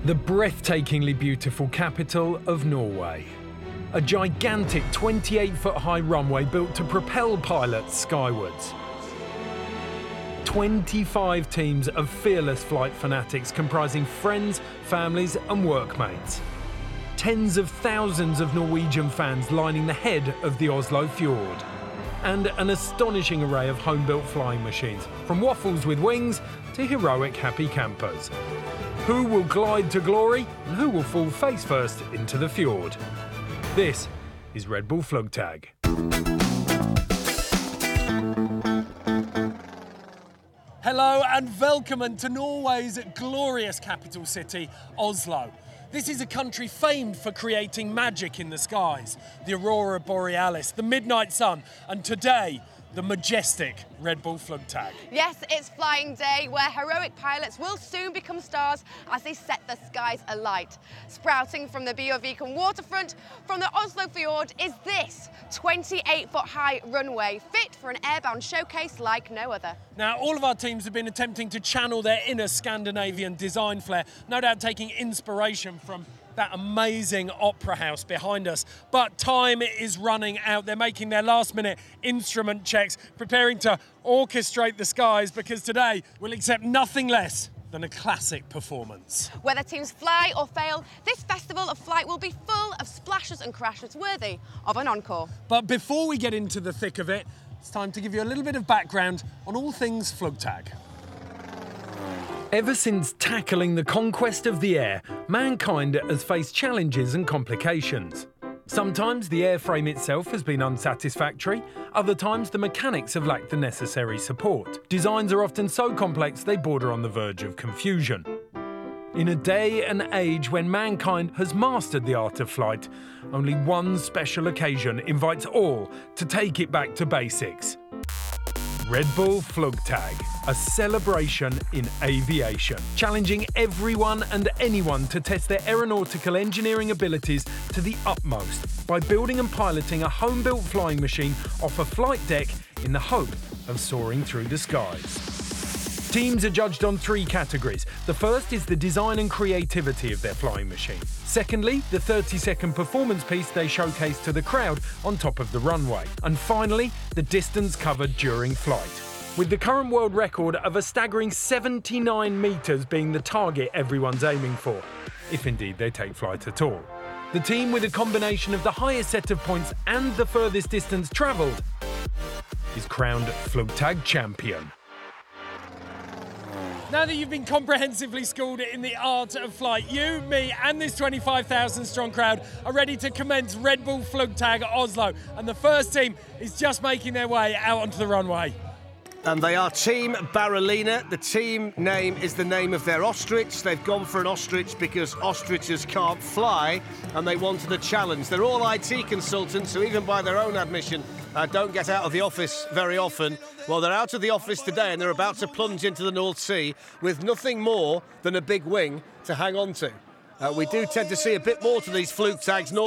The breathtakingly beautiful capital of Norway. A gigantic 28-foot-high runway built to propel pilots skywards. 25 teams of fearless flight fanatics comprising friends, families and workmates. Tens of thousands of Norwegian fans lining the head of the Oslo fjord. And an astonishing array of home-built flying machines, from waffles with wings to heroic happy campers. Who will glide to glory and who will fall face first into the fjord? This is Red Bull Flugtag. Hello and welcome to Norway's glorious capital city, Oslo. This is a country famed for creating magic in the skies, the Aurora Borealis, the midnight sun, and today, the majestic Red Bull Flugtag. Yes, it's flying day where heroic pilots will soon become stars as they set the skies alight. Sprouting from the Bjørvika waterfront from the Oslo fjord is this 28-foot-high runway fit for an airbound showcase like no other. Now, all of our teams have been attempting to channel their inner Scandinavian design flair, no doubt taking inspiration from that amazing opera house behind us. But time is running out. They're making their last-minute instrument checks, preparing to orchestrate the skies, because today we'll accept nothing less than a classic performance. Whether teams fly or fail, this festival of flight will be full of splashes and crashes worthy of an encore. But before we get into the thick of it, it's time to give you a little bit of background on all things Flugtag. Ever since tackling the conquest of the air, mankind has faced challenges and complications. Sometimes the airframe itself has been unsatisfactory, other times the mechanics have lacked the necessary support. Designs are often so complex they border on the verge of confusion. In a day and age when mankind has mastered the art of flight, only one special occasion invites all to take it back to basics. Red Bull Flugtag, a celebration in aviation, challenging everyone and anyone to test their aeronautical engineering abilities to the utmost by building and piloting a home-built flying machine off a flight deck in the hope of soaring through the skies. Teams are judged on three categories. The first is the design and creativity of their flying machine. Secondly, the 30-second performance piece they showcase to the crowd on top of the runway. And finally, the distance covered during flight, with the current world record of a staggering 79 metres being the target everyone's aiming for, if indeed they take flight at all. The team with a combination of the highest set of points and the furthest distance travelled is crowned Flugtag champion. Now that you've been comprehensively schooled in the art of flight, you, me and this 25,000 strong crowd are ready to commence Red Bull Flugtag Oslo, and the first team is just making their way out onto the runway. And they are Team Baralina. The team name is the name of their ostrich. They've gone for an ostrich because ostriches can't fly, and they wanted a challenge. They're all IT consultants who, even by their own admission, don't get out of the office very often. Well, they're out of the office today and they're about to plunge into the North Sea with nothing more than a big wing to hang on to. We do tend to see a bit more to these Flugtags.